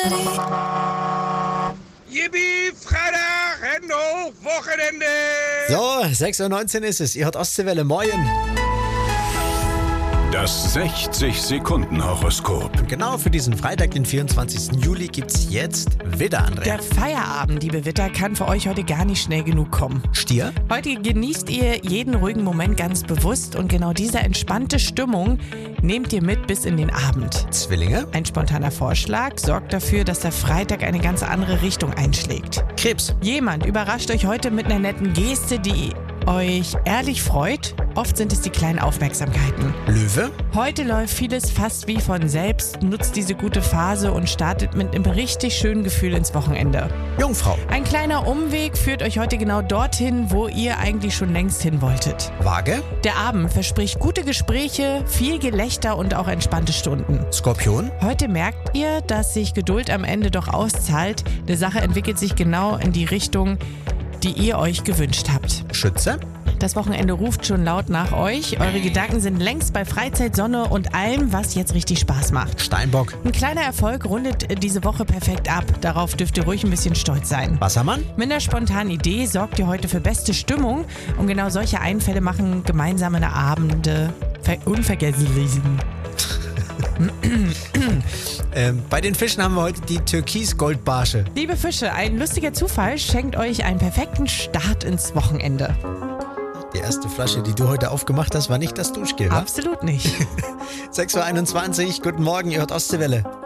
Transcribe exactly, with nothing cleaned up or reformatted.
Yippie, Freitag, Hände hoch, Wochenende! So, sechs Uhr neunzehn ist es. Ihr hört Ostseewelle. Moin. Das sechzig-Sekunden-Horoskop. Genau für diesen Freitag, den vierundzwanzigsten Juli, gibt's jetzt Widder, Andrea. Der Feierabend, liebe Widder, kann für euch heute gar nicht schnell genug kommen. Stier? Heute genießt ihr jeden ruhigen Moment ganz bewusst und genau diese entspannte Stimmung nehmt ihr mit bis in den Abend. Zwillinge? Ein spontaner Vorschlag sorgt dafür, dass der Freitag eine ganz andere Richtung einschlägt. Krebs? Jemand überrascht euch heute mit einer netten Geste, die euch ehrlich freut. Oft sind es die kleinen Aufmerksamkeiten. Löwe? Heute läuft vieles fast wie von selbst. Nutzt diese gute Phase und startet mit einem richtig schönen Gefühl ins Wochenende. Jungfrau? Ein kleiner Umweg führt euch heute genau dorthin, wo ihr eigentlich schon längst hin wolltet. Waage? Der Abend verspricht gute Gespräche, viel Gelächter und auch entspannte Stunden. Skorpion? Heute merkt ihr, dass sich Geduld am Ende doch auszahlt. Die Sache entwickelt sich genau in die Richtung, die ihr euch gewünscht habt. Schütze? Das Wochenende ruft schon laut nach euch. Eure Gedanken sind längst bei Freizeit, Sonne und allem, was jetzt richtig Spaß macht. Steinbock? Ein kleiner Erfolg rundet diese Woche perfekt ab. Darauf dürft ihr ruhig ein bisschen stolz sein. Wassermann? Mit einer spontanen Idee sorgt ihr heute für beste Stimmung. Und genau solche Einfälle machen gemeinsame Abende ver- unvergesslich. ähm, bei den Fischen haben wir heute die Türkis-Goldbarsche. Liebe Fische, ein lustiger Zufall schenkt euch einen perfekten Start ins Wochenende. Die erste Flasche, die du heute aufgemacht hast, war nicht das Duschgel, wa? Absolut nicht. sechs Uhr einundzwanzig, guten Morgen, ihr hört Ostseewelle.